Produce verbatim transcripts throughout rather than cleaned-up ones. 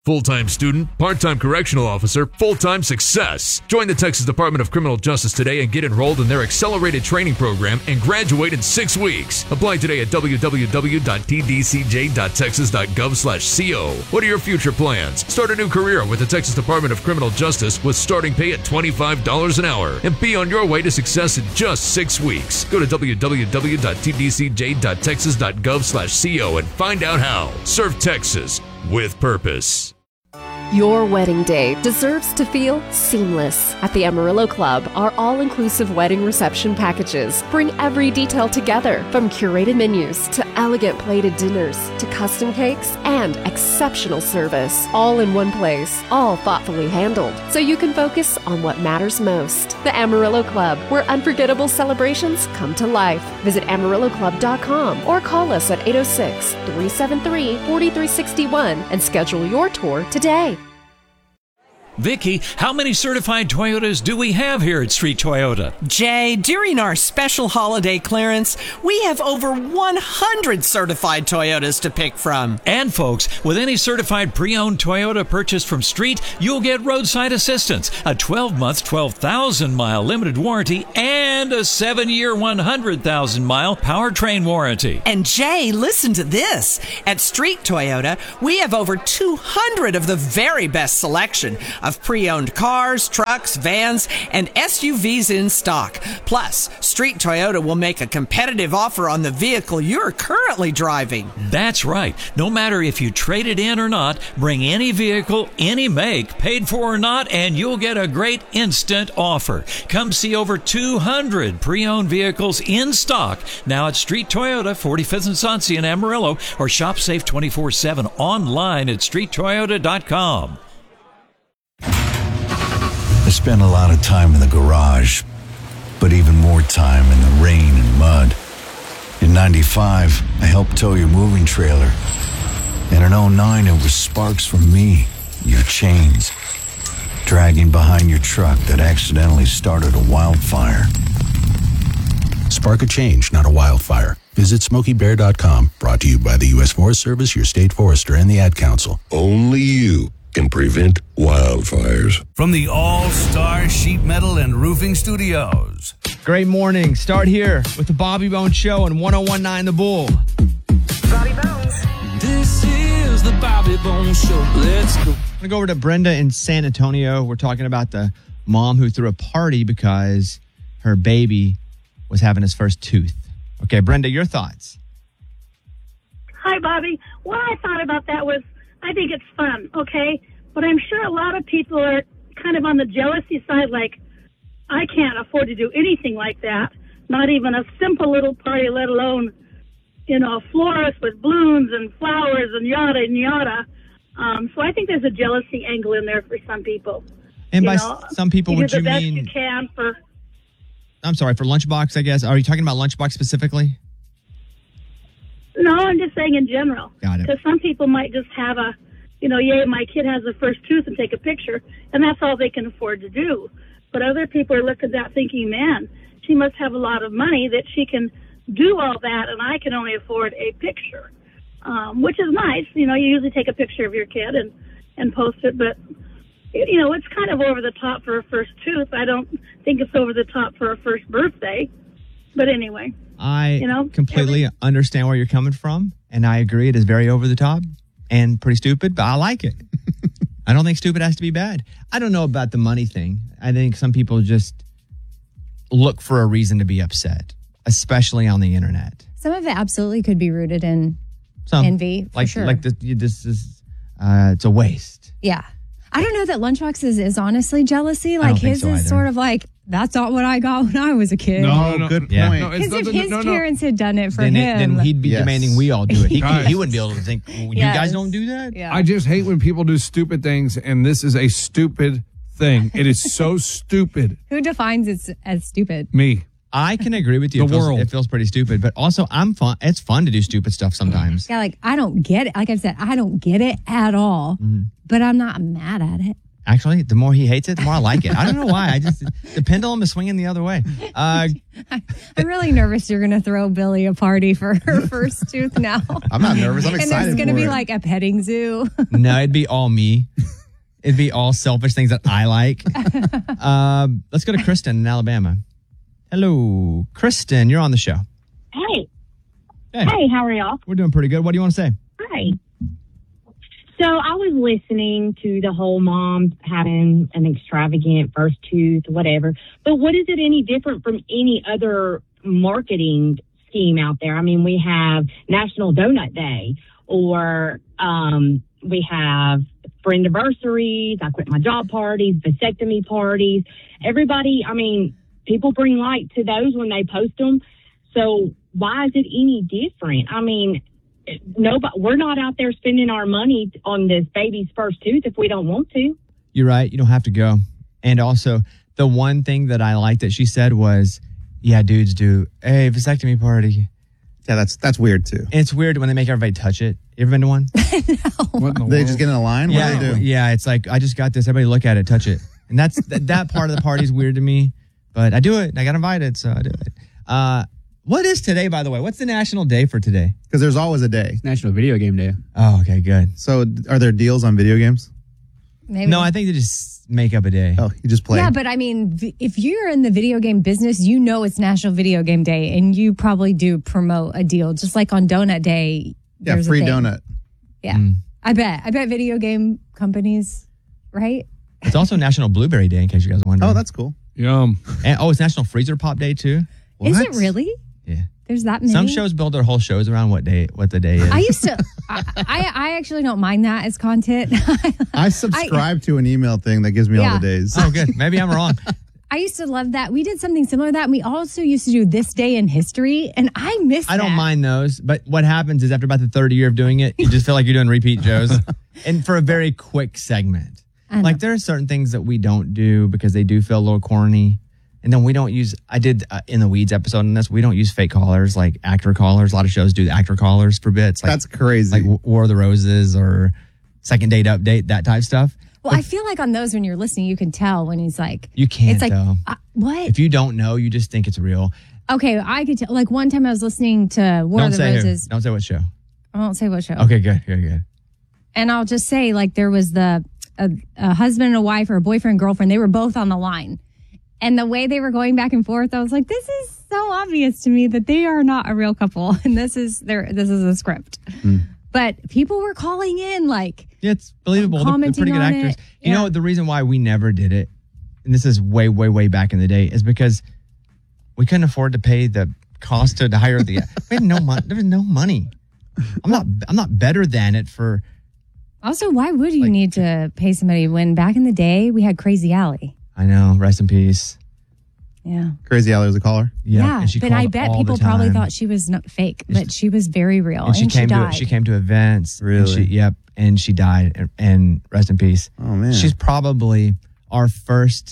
Full-time student, part-time correctional officer, full-time success. Join the Texas Department of Criminal Justice today and get enrolled in their accelerated training program and graduate in six weeks. Apply today at w w w dot t d c j dot texas dot gov slash co. What are your future plans? Start a new career with the Texas Department of Criminal Justice with starting pay at twenty-five dollars an hour and be on your way to success in just six weeks. Go to w w w dot t d c j dot texas dot gov slash co and find out how. Serve Texas with purpose. Your wedding day deserves to feel seamless. At the Amarillo Club, our all-inclusive wedding reception packages bring every detail together, from curated menus to elegant plated dinners to custom cakes and exceptional service, all in one place, all thoughtfully handled, so you can focus on what matters most. The Amarillo Club, where unforgettable celebrations come to life. Visit amarillo club dot com or call us at eight oh six, three seven three, four three six one and schedule your tour today. Vicky, how many certified Toyotas do we have here at Street Toyota? Jay, during our special holiday clearance, we have over one hundred certified Toyotas to pick from. And folks, with any certified pre-owned Toyota purchased from Street, you'll get roadside assistance, a twelve-month, twelve thousand mile limited warranty, and a seven-year, one hundred thousand mile powertrain warranty. And Jay, listen to this. At Street Toyota, we have over two hundred of the very best selection of pre-owned cars, trucks, vans, and S U Vs in stock. Plus, Street Toyota will make a competitive offer on the vehicle you're currently driving. That's right. No matter if you trade it in or not, bring any vehicle, any make, paid for or not, and you'll get a great instant offer. Come see over two hundred pre-owned vehicles in stock now at Street Toyota, forty-fifth and Sonsia in Amarillo, or shop safe twenty-four seven online at street toyota dot com. I spent a lot of time in the garage, but even more time in the rain and mud. In ninety-five, I helped tow your moving trailer. And in oh nine, it was sparks from me, your chains, dragging behind your truck that accidentally started a wildfire. Spark a change, not a wildfire. Visit smoky bear dot com. Brought to you by the U S Forest Service, your state forester, and the Ad Council. Only you can prevent wildfires. From the All-Star Sheet Metal and Roofing Studios. Great morning. Start here with the Bobby Bones Show on one oh one point nine The Bull. Bobby Bones. This is the Bobby Bones Show. Let's go. I'm going to go over to Brenda in San Antonio. We're talking about the mom who threw a party because her baby was having his first tooth. Okay, Brenda, your thoughts? Hi, Bobby. What I thought about that was, I think it's fun, okay? But I'm sure a lot of people are kind of on the jealousy side, like, I can't afford to do anything like that. Not even a simple little party, let alone, you know, a florist with balloons and flowers and yada and yada. Um, so I think there's a jealousy angle in there for some people. And you by know, some people, you would do you the best mean... you can for... I'm sorry, for Lunchbox, I guess. Are you talking about Lunchbox specifically? No, I'm just saying in general. Got it. Because some people might just have a, you know, yay, my kid has the first tooth and take a picture, and that's all they can afford to do. But other people are looking at that thinking, man, she must have a lot of money that she can do all that, and I can only afford a picture, um, which is nice. You know, you usually take a picture of your kid and, and post it, but, you know, it's kind of over the top for a first tooth. I don't think it's over the top for a first birthday. But anyway. I you know, completely every- understand where you're coming from, and I agree it is very over the top and pretty stupid, but I like it. I don't think stupid has to be bad. I don't know about the money thing. I think some people just look for a reason to be upset, especially on the internet. Some of it absolutely could be rooted in some, envy, for like, sure. Like this, this is, uh, it's a waste. Yeah. I don't know that Lunchbox is, is honestly jealousy. Like his so is either. sort of like, that's not what I got when I was a kid. No, no, Good Yeah. point. no, it's Because if nothing- his no, no. parents had done it for Then, it, him. then he'd be Yes. demanding we all do it. He, Guys. he wouldn't be able to think, you Yes. guys don't do that? yeah. I just hate when people do stupid things, and this is a stupid thing. It is so stupid. Who defines it as stupid? Me. I can agree with you. The it, feels, world. it feels pretty stupid, but also I'm fun. It's fun to do stupid stuff sometimes. Yeah, like I don't get it. Like I said, I don't get it at all, Mm-hmm. but I'm not mad at it. Actually, the more he hates it, the more I like it. I don't know why. I just the pendulum is swinging the other way. Uh, I'm really nervous you're going to throw Billy a party for her first tooth now. I'm not nervous. I'm excited. And there's going to for be it. like a petting zoo. no, it'd be all me. It'd be all selfish things that I like. uh, let's go to Kristen in Alabama. Hello, Kristen. You're on the show. Hey. Hey. Hey, how are y'all? We're doing pretty good. What do you want to say? Hi. So I was listening to the whole mom having an extravagant first tooth, whatever. But what is it any different from any other marketing scheme out there? I mean, we have National Donut Day, or um, we have friend anniversaries, I quit my job parties, vasectomy parties. Everybody, I mean, people bring light to those when they post them. So why is it any different? I mean, nobody, we're not out there spending our money on this baby's first tooth if we don't want to. You're right. You don't have to go. And also, the one thing that I liked that she said was, yeah, dudes do a vasectomy party. Yeah, that's that's weird too. And it's weird when they make everybody touch it. You ever been to one? No. They world? just get in a line? What yeah, do they do? Yeah, it's like, I just got this. Everybody look at it, touch it. And that's th- that part of the party is weird to me. But I do it. I got invited, so I do it. Uh, what is today, by the way? What's the national day for today? Because there's always a day. National Video Game Day. Oh, okay, good. So are there deals on video games? Maybe. No, I think they just make up a day. Oh, you just play. Yeah, but I mean, v- if you're in the video game business, you know it's National Video Game Day, and you probably do promote a deal, just like on Donut Day. Yeah, there's a free thing. donut. Yeah, mm. I bet. I bet video game companies, right? It's also National Blueberry Day, in case you guys wonder. Oh, that's cool. Yum. And, oh, it's National Freezer Pop Day, too. What? Is it really? Yeah. There's that many? Some shows build their whole shows around what day, what the day is. I used to, I, I, I actually don't mind that as content. I subscribe I, to an email thing that gives me yeah. all the days. Oh, good. Maybe I'm wrong. I used to love that. We did something similar to that. And we also used to do This Day in History, and I miss that. I don't mind those, but what happens is after about the third year of doing it, you just feel like you're doing repeat shows. And for a very quick segment. Like there are certain things that we don't do because they do feel a little corny. And then we don't use, I did uh, in the Weeds episode on this, we don't use fake callers, like actor callers. A lot of shows do the actor callers for bits. Like, That's crazy. Like War of the Roses or Second Date Update, that type of stuff. Well, but I feel like on those, when you're listening, you can tell when he's like, you can't it's like, though. Uh, what? If you don't know, you just think it's real. Okay, I could tell. Like one time I was listening to War don't of the say Roses. Who. Don't say what show. I won't say what show. Okay, good, good, good. And I'll just say, like, there was the a, a husband and a wife, or a boyfriend and girlfriend. They were both on the line. And the way they were going back and forth, I was like, this is so obvious to me that they are not a real couple. And this is their this is a script. Mm. But people were calling in like, yeah, it's believable. They're, they're pretty good actors. It. You yeah. know, the reason why we never did it, and this is way, way, way back in the day, is because we couldn't afford to pay the cost to hire the. We had no money. There was no money. I'm not. I'm not better than it for. Also, why would you like, need to pay somebody when back in the day we had Crazy Alley? I know. Rest in peace. Yeah. Crazy Alley was a caller. Yeah. yeah and she but I bet people probably thought she was not fake, but she was very real. And she and came she died. to she came to events. Really? And she, yep. And she died. And, and rest in peace. Oh man. She's probably our first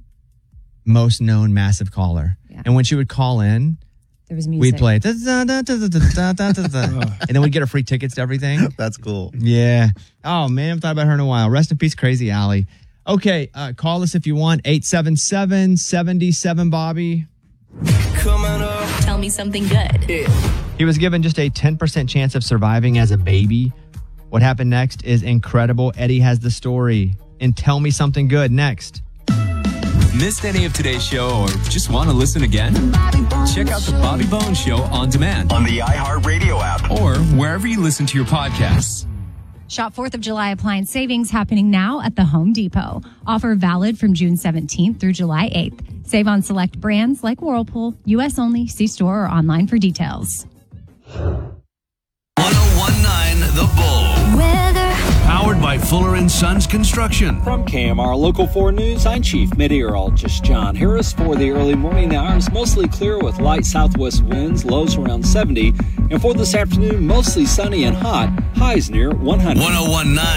most known massive caller. Yeah. And when she would call in, there was music. We'd play, da, da, da, da, da, da, da, da, da. And then we'd get her free tickets to everything. That's cool. Yeah. Oh man, I haven't thought about her in a while. Rest in peace, Crazy Alley. Okay, uh, call us if you want. eight seven seven, seven seven, Bobby. Coming up. Tell me something good. Yeah. He was given just a ten percent chance of surviving as a baby. What happened next is incredible. Eddie has the story. And tell me something good next. Missed any of today's show or just want to listen again? Check out the Bobby Bones Show on demand. On the iHeartRadio app. Or wherever you listen to your podcasts. Shop fourth of July appliance savings happening now at the Home Depot. Offer valid from June seventeenth through July eighth. Save on select brands like Whirlpool. U S only. See store or online for details. one oh one point nine The Bull. Weather. Powered by Fuller and Sons Construction. From K M R Local four News, I'm Chief Meteorologist John Harris. For the early morning hours, mostly clear with light southwest winds, lows around seventy. And for this afternoon, mostly sunny and hot, highs near one hundred. one oh one point nine